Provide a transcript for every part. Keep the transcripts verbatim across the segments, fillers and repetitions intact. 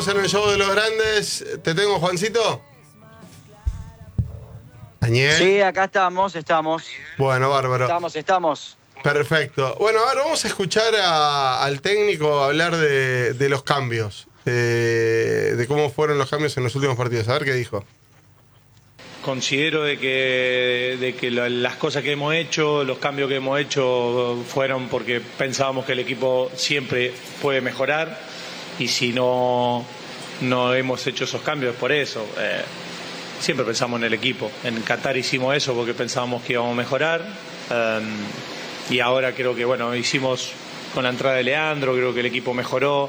estamos en el show de los grandes. ¿Te tengo, Juancito? Daniel. Sí, acá estamos, estamos. Bueno, bárbaro. Estamos, estamos. Perfecto. Bueno, ahora vamos a escuchar a, al técnico hablar de, de los cambios, de, de cómo fueron los cambios en los últimos partidos. A ver qué dijo. Considero de que, de que las cosas que hemos hecho, los cambios que hemos hecho fueron porque pensábamos que el equipo siempre puede mejorar y si no, no hemos hecho esos cambios es por eso. Eh, siempre pensamos en el equipo. En Qatar hicimos eso porque pensábamos que íbamos a mejorar. Eh, y ahora creo que bueno, hicimos con la entrada de Leandro, creo que el equipo mejoró.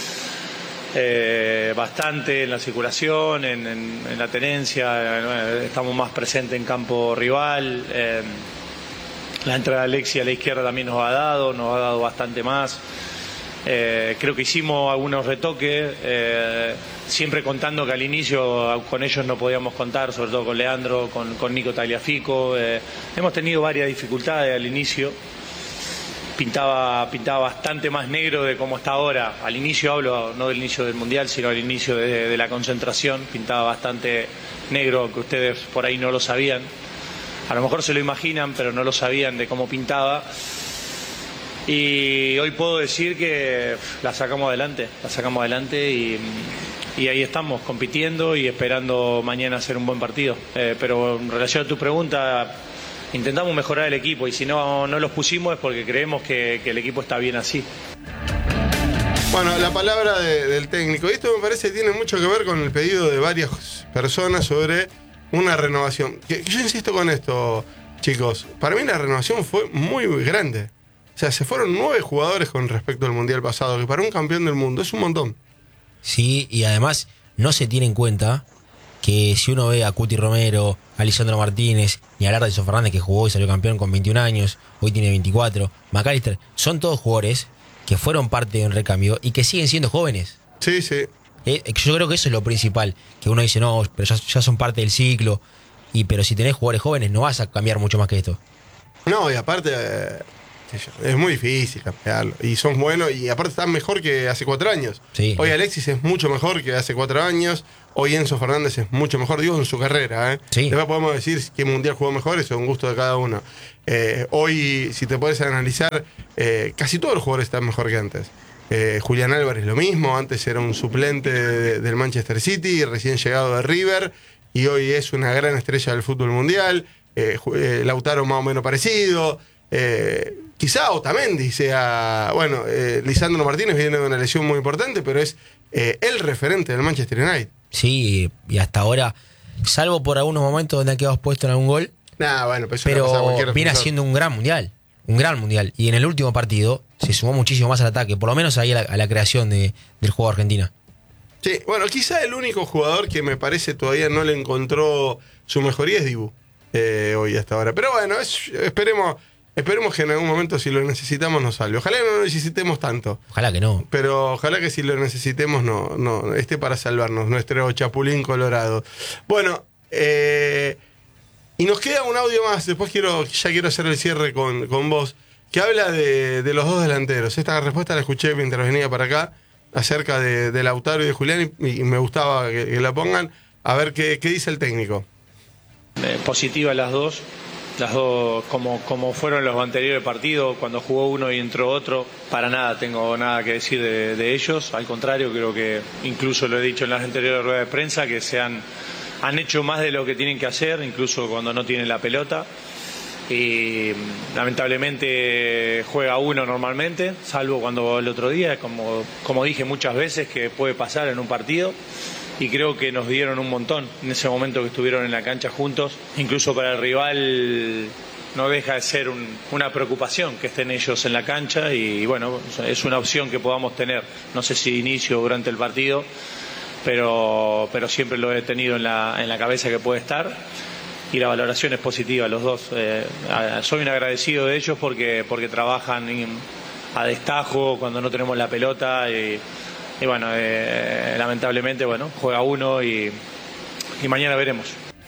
Eh, bastante en la circulación, en, en, en la tenencia, eh, estamos más presentes en campo rival. Eh, la entrada de Alexis a la izquierda también nos ha dado, nos ha dado bastante más. Eh, creo que hicimos algunos retoques, eh, siempre contando que al inicio con ellos no podíamos contar, sobre todo con Leandro, con, con Nico Tagliafico. Eh, hemos tenido varias dificultades al inicio. Pintaba, pintaba bastante más negro de cómo está ahora. Al inicio hablo, no del inicio del Mundial, sino al inicio de, de la concentración. Pintaba bastante negro, que ustedes por ahí no lo sabían. A lo mejor se lo imaginan, pero no lo sabían de cómo pintaba. Y hoy puedo decir que la sacamos adelante, la sacamos adelante y, y ahí estamos, compitiendo y esperando mañana hacer un buen partido. Eh, pero en relación a tu pregunta, intentamos mejorar el equipo y si no, no los pusimos es porque creemos que, que el equipo está bien así. Bueno, la palabra de, del técnico. Esto me parece que tiene mucho que ver con el pedido de varias personas sobre una renovación. Que, que yo insisto con esto, chicos. Para mí la renovación fue muy grande. O sea, se fueron nueve jugadores con respecto al Mundial pasado, que para un campeón del mundo es un montón. Sí, y además no se tiene en cuenta que si uno ve a Cuti Romero, a Lisandro Martínez, ni hablar de Enzo Fernández que jugó y salió campeón con veintiún años, hoy tiene veinticuatro, McAllister, son todos jugadores que fueron parte de un recambio y que siguen siendo jóvenes. Sí, sí. Eh, yo creo que eso es lo principal, que uno dice, no, pero ya, ya son parte del ciclo, y pero si tenés jugadores jóvenes no vas a cambiar mucho más que esto. No, y aparte eh, es muy difícil cambiarlo. Y son buenos, y aparte están mejor que hace cuatro años. Sí. Hoy Alexis es mucho mejor que hace cuatro años. Hoy Enzo Fernández es mucho mejor, digo, en su carrera. ¿eh? Sí. Después podemos decir qué mundial jugó mejor, eso es un gusto de cada uno. Eh, hoy, si te puedes analizar, eh, casi todos los jugadores están mejor que antes. Eh, Julián Álvarez lo mismo, antes era un suplente de, del Manchester City, recién llegado de River, y hoy es una gran estrella del fútbol mundial. Eh, eh, Lautaro más o menos parecido. Eh, quizá Otamendi sea, bueno, eh, Lisandro Martínez viene de una lesión muy importante, pero es eh, el referente del Manchester United. Sí, y hasta ahora, salvo por algunos momentos donde ha quedado expuesto en algún gol, nah, bueno, pero, eso pero le pasa a cualquier viene defensor. haciendo un gran mundial, un gran mundial. Y en el último partido se sumó muchísimo más al ataque, por lo menos ahí a la, a la creación de, del juego de Argentina. Sí, bueno, quizá el único jugador que me parece todavía no le encontró su mejoría es Dibu, eh, hoy hasta ahora. Pero bueno, es, esperemos... Esperemos que en algún momento, si lo necesitamos, nos salve. Ojalá no lo necesitemos tanto. Ojalá que no. Pero ojalá que si lo necesitemos, no, no esté para salvarnos, nuestro chapulín colorado. Bueno, eh, y nos queda un audio más. Después quiero, ya quiero hacer el cierre con, con vos, que habla de, de los dos delanteros. Esta respuesta la escuché mientras venía para acá, acerca de, de Lautaro y de Julián, y, y me gustaba que, que la pongan. A ver qué, qué dice el técnico. Eh, positiva las dos. Las dos, como, como fueron los anteriores partidos, cuando jugó uno y entró otro, para nada tengo nada que decir de, de ellos. Al contrario, creo que incluso lo he dicho en las anteriores ruedas de prensa, que se han, han hecho más de lo que tienen que hacer, incluso cuando no tienen la pelota. Y lamentablemente juega uno normalmente, salvo cuando el otro día, como, como dije muchas veces, que puede pasar en un partido. Y creo que nos dieron un montón en ese momento que estuvieron en la cancha juntos. Incluso para el rival no deja de ser un, una preocupación que estén ellos en la cancha y bueno, es una opción que podamos tener. No sé si de inicio o durante el partido, pero, pero siempre lo he tenido en la, en la cabeza que puede estar. Y la valoración es positiva, los dos. Eh, soy un agradecido de ellos porque, porque trabajan en, a destajo cuando no tenemos la pelota y... Y bueno, eh, lamentablemente, bueno, juega uno y, y mañana veremos.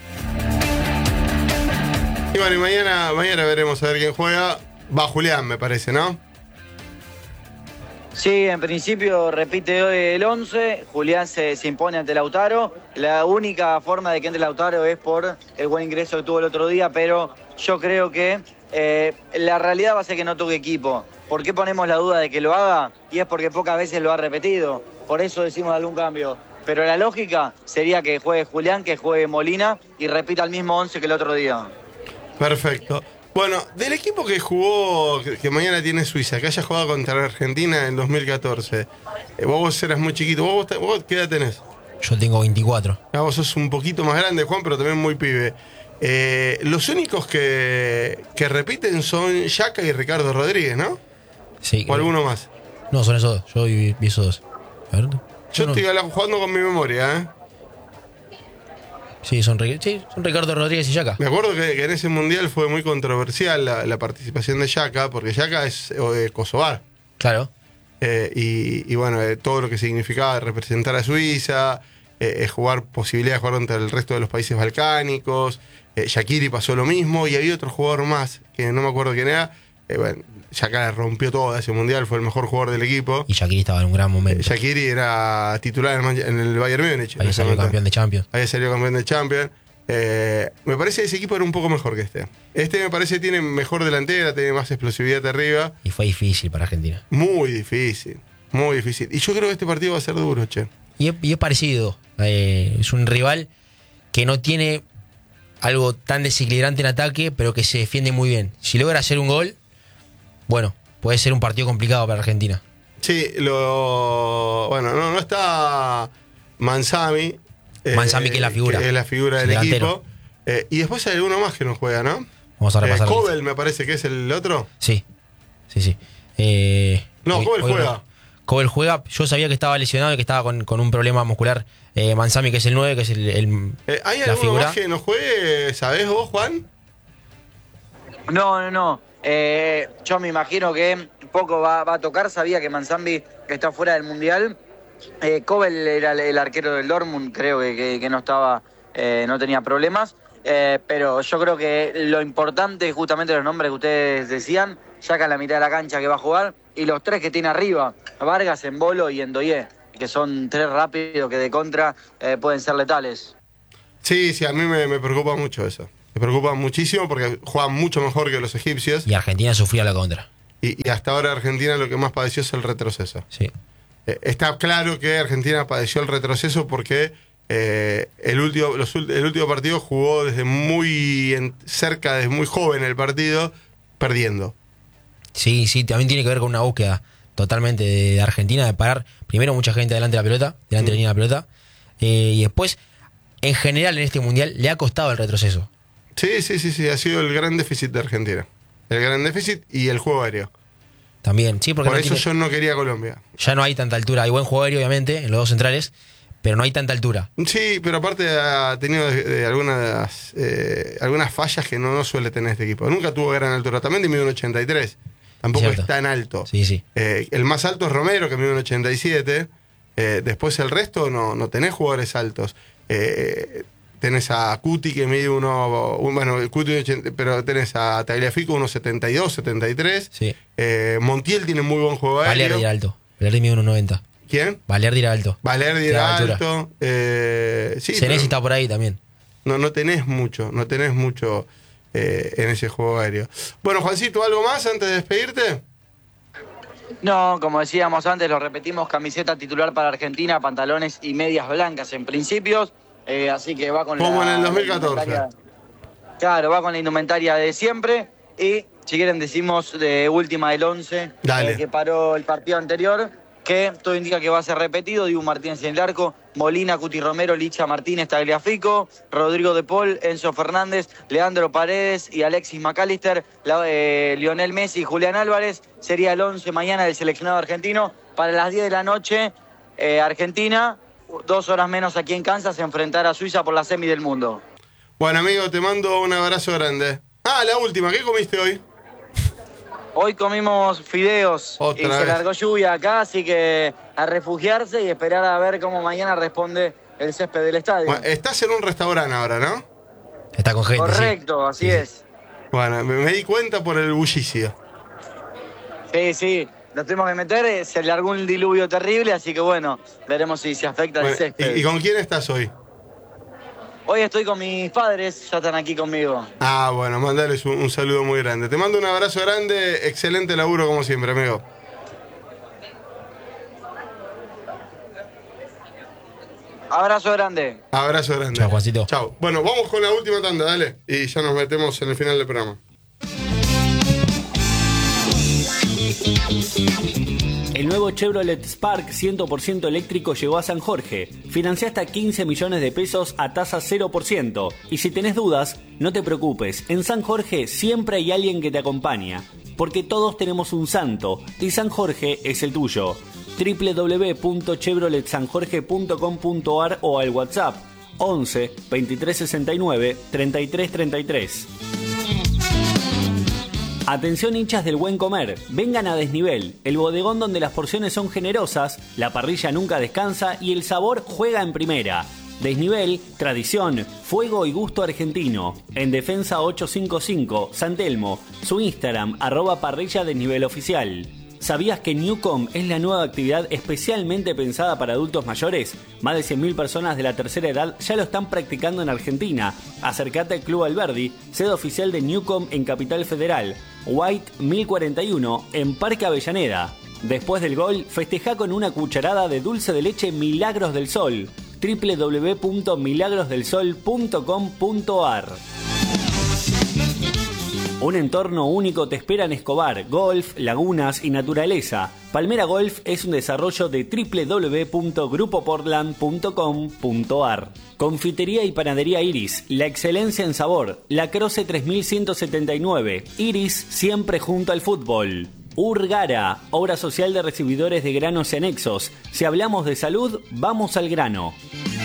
Y bueno, y mañana, mañana veremos a ver quién juega. Va Julián, me parece, ¿no? Sí, en principio repite hoy el once, Julián se, se impone ante Lautaro. La única forma de que entre Lautaro es por el buen ingreso que tuvo el otro día, pero yo creo que eh, la realidad va a ser que no toque equipo. ¿Por qué ponemos la duda de que lo haga? Y es porque pocas veces lo ha repetido, por eso decimos algún cambio. Pero la lógica sería que juegue Julián, que juegue Molina y repita el mismo once que el otro día. Perfecto. Bueno, del equipo que jugó, que, que mañana tiene Suiza, que haya jugado contra Argentina en dos mil catorce, eh, vos, vos eras muy chiquito, ¿Vos, vos, vos qué edad tenés? Yo tengo veinticuatro. Ah, vos sos un poquito más grande, Juan, pero también muy pibe. Eh, los únicos que, que repiten son Yaka y Ricardo Rodríguez, ¿no? Sí. ¿O alguno más? No, son esos dos. Yo vi, vi esos dos. A ver. Yo no. estoy hablando- jugando con mi memoria, ¿eh? Sí, son, sí, son Ricardo Rodríguez y Yaka. Me acuerdo que, que en ese mundial fue muy controversial la, la participación de Yaka, porque Yaka es eh, kosovar. Claro. Eh, y, y bueno, eh, todo lo que significaba representar a Suiza, eh, eh, jugar posibilidad de jugar contra el resto de los países balcánicos. Eh, Shaqiri pasó lo mismo y había otro jugador más, que no me acuerdo quién era. Eh, bueno, Yaka rompió todo ese mundial, fue el mejor jugador del equipo. Y Shaqiri estaba en un gran Eh, momento. Shaqiri era titular en el, Man- en el Bayern Múnich. Ahí salió campeón de Champions. Había salido campeón de Champions. Eh, me parece que ese equipo era un poco mejor que este. Este me parece que tiene mejor delantera, tiene más explosividad arriba. Y fue difícil para Argentina. Muy difícil, muy difícil. Y yo creo que este partido va a ser duro, che. Y es, y es parecido. Eh, es un rival que no tiene algo tan desequilibrante en ataque, pero que se defiende muy bien. Si logra hacer un gol, bueno, puede ser un partido complicado para Argentina. Sí, lo. Bueno, no, no está Manzami. eh, Manzami, que es la figura. Que es la figura Es del el equipo. delantero. Eh, y después hay alguno más que no juega, ¿no? Vamos a Eh, repasar. la lista. Kobel me parece que es el otro. Sí, sí, sí. Eh, No, hoy- Kobel hoy juega. no. Kobel juega. Yo sabía que estaba lesionado y que estaba con, con un problema muscular. Eh, Manzami, que es el nueve, que es el, el- Eh, ¿Hay la alguno figura. más que no juegue? ¿Sabés vos, Juan? No, no, no. Eh, yo me imagino que poco va, va a tocar. Sabía que Manzambi está fuera del Mundial. Eh, Kobel era el, el arquero del Dortmund, creo que, que, que no estaba, eh, no tenía problemas. Eh, pero yo creo que lo importante es justamente los nombres que ustedes decían. Yaka en la mitad de la cancha que va a jugar. Y los tres que tiene arriba, Vargas, Embolo y Endoyé, que son tres rápidos que de contra eh, pueden ser letales. Sí, sí, a mí me, me preocupa mucho eso. Me preocupa muchísimo porque juegan mucho mejor que los egipcios. Y Argentina sufría la contra. Y, y hasta ahora Argentina lo que más padeció es el retroceso. Sí. Eh, está claro que Argentina padeció el retroceso porque eh, el, último, los, ult- el último partido jugó desde muy en- cerca, desde muy joven el partido, perdiendo. Sí, sí, también tiene que ver con una búsqueda totalmente de, de Argentina, de parar primero mucha gente delante de la pelota, delante de la línea de la pelota, eh, y después, en general en este mundial, le ha costado el retroceso. Sí, sí, sí, sí, ha sido el gran déficit de Argentina. El gran déficit y el juego aéreo. También, sí, porque Por no eso tiene- yo no quería Colombia. ya no hay tanta altura. Hay buen juego aéreo, obviamente, en los dos centrales, pero no hay tanta altura. Sí, pero aparte ha tenido de, de algunas, eh, algunas fallas que no, no suele tener este equipo. Nunca tuvo gran altura. También de mide un ochenta y tres. Tampoco Cierto. es tan alto. Sí, sí. Eh, el más alto es Romero, que mide un ochenta y siete. Eh, después el resto no, no tenés jugadores altos. Eh, tenés a Cuti, que mide uno... un- bueno, Cuti, ochenta, pero tenés a Tagliafico, uno setenta y dos, setenta y tres. Sí. Eh, Montiel tiene muy buen juego aéreo. Valerdi era alto. Valerdi mide uno noventa. ¿Quién? Valerdi era alto. Valerdi Te da era altura. alto. Eh, sí, Senesi pero está por ahí también. no, no tenés mucho, no tenés mucho eh, en ese juego aéreo. Bueno, Juancito, ¿algo más antes de despedirte? No, como decíamos antes, lo repetimos, camiseta titular para Argentina, pantalones y medias blancas en principios, eh, así que va con Como la... en el dos mil la catorce. indumentaria- Claro, va con la indumentaria de siempre y si quieren decimos de última del once Dale. eh, que paró el partido anterior, que todo indica que va a ser repetido. Dibu Martínez en el arco, Molina, Cuti Romero, Licha Martínez, Tagliafico, Rodrigo de Paul, Enzo Fernández, Leandro Paredes y Alexis McAllister, la- eh, Lionel Messi y Julián Álvarez. Sería el once mañana del seleccionado argentino. Para las diez de la noche, eh, Argentina, dos horas menos aquí en Kansas, se enfrentará a Suiza por la semi del mundo. Bueno, amigo, te mando un abrazo grande. Ah, la última, ¿qué comiste hoy? Hoy comimos fideos Otra y vez. se largó lluvia acá, así que a refugiarse y esperar a ver cómo mañana responde el césped del estadio. Bueno, estás en un restaurante ahora, ¿no? Está con gente. sí. Correcto, así Sí, sí. es. Bueno, me, me di cuenta por el bullicio. Sí, sí. nos tuvimos que meter, eh, se largó un diluvio terrible, así que bueno, veremos si se afecta el Bueno, césped. ¿y, ¿Y con quién estás hoy? Hoy estoy con mis padres, ya están aquí conmigo. Ah, bueno, mandales un, un saludo muy grande. Te mando un abrazo grande, excelente laburo como siempre, amigo. Abrazo grande. Abrazo grande. Chao, Juancito. Chao. Bueno, vamos con la última tanda, dale. Y ya nos metemos en el final del programa. El nuevo Chevrolet Spark cien por ciento eléctrico llegó a San Jorge. Financia hasta quince millones de pesos a tasa cero por ciento. Y si tenés dudas, no te preocupes. En San Jorge siempre hay alguien que te acompaña. Porque todos tenemos un santo. Y San Jorge es el tuyo. doble u doble u doble u punto chevrolet san jorge punto com punto a r o al WhatsApp once veintitrés sesenta y nueve treinta y tres treinta y tres. Atención hinchas del buen comer, vengan a Desnivel, el bodegón donde las porciones son generosas, la parrilla nunca descansa y el sabor juega en primera. Desnivel, tradición, fuego y gusto argentino. En Defensa ochocientos cincuenta y cinco, San Telmo, su Instagram, arroba parrilla desnivel oficial. ¿Sabías que Newcom es la nueva actividad especialmente pensada para adultos mayores? Más de cien mil personas de la tercera edad ya lo están practicando en Argentina. Acércate al Club Alberdi, sede oficial de Newcom en Capital Federal. White mil cuarenta y uno en Parque Avellaneda. Después del gol, festeja con una cucharada de dulce de leche Milagros del Sol. doble u doble u doble u punto milagros del sol punto com punto a r. Un entorno único te espera en Escobar, golf, lagunas y naturaleza. Palmera Golf es un desarrollo de doble u doble u doble u punto grupo portland punto com punto a r. Confitería y panadería Iris, la excelencia en sabor, La Croce tres mil ciento setenta y nueve, Iris siempre junto al fútbol. Urgara, obra social de recibidores de granos y anexos. Si hablamos de salud, vamos al grano.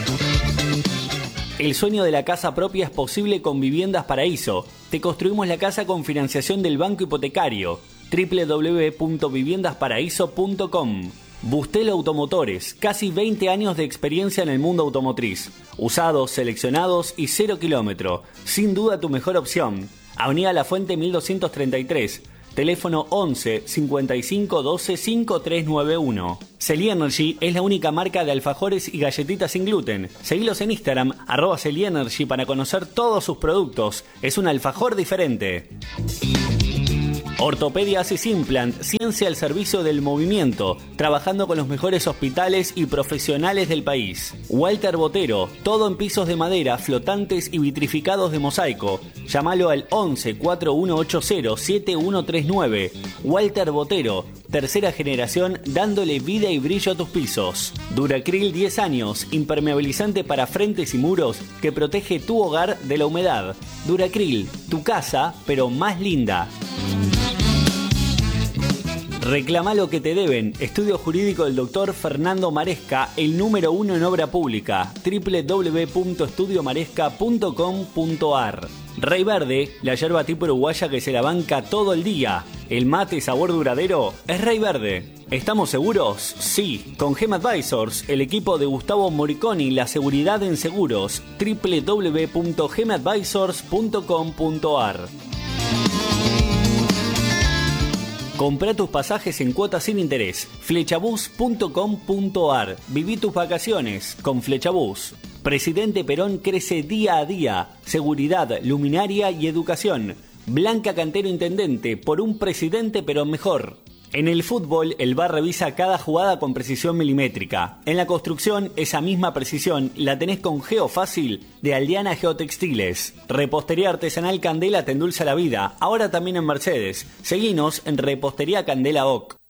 El sueño de la casa propia es posible con Viviendas Paraíso. Te construimos la casa con financiación del Banco Hipotecario. doble u doble u doble u punto viviendas paraíso punto com. Bustelo Automotores, casi veinte años de experiencia en el mundo automotriz. Usados, seleccionados y cero kilómetro. Sin duda tu mejor opción. Avenida La Fuente mil doscientos treinta y tres. Teléfono once cincuenta y cinco doce cincuenta y tres noventa y uno. Celi Energy es la única marca de alfajores y galletitas sin gluten. Seguilos en Instagram, arroba Celi Energy, para conocer todos sus productos. Es un alfajor diferente. Ortopedia Asis Implant, ciencia al servicio del movimiento, trabajando con los mejores hospitales y profesionales del país. Walter Botero, todo en pisos de madera, flotantes y vitrificados de mosaico. Llámalo al once cuatro uno ocho cero siete uno tres nueve. Walter Botero, tercera generación dándole vida y brillo a tus pisos. Duracril diez años, impermeabilizante para frentes y muros que protege tu hogar de la humedad. Duracril, tu casa, pero más linda. Reclama lo que te deben. Estudio jurídico del doctor Fernando Maresca, el número uno en obra pública. doble u doble u doble u punto estudio maresca punto com punto a r. Rey Verde, la yerba tipo uruguaya que se la banca todo el día. El mate sabor duradero es Rey Verde. ¿Estamos seguros? Sí. Con Gem Advisors, el equipo de Gustavo Moriconi, la seguridad en seguros. doble u doble u doble u punto gem advisors punto com punto a r. Comprá tus pasajes en cuotas sin interés. flechabus punto com punto a r. Viví tus vacaciones con Flechabus. Presidente Perón crece día a día. Seguridad, luminaria y educación. Blanca Cantero Intendente, por un presidente pero mejor. En el fútbol, el V A R revisa cada jugada con precisión milimétrica. En la construcción, esa misma precisión la tenés con Geofácil de Aldeana Geotextiles. Repostería artesanal Candela te endulza la vida, ahora también en Mercedes. Seguinos en Repostería Candela O C.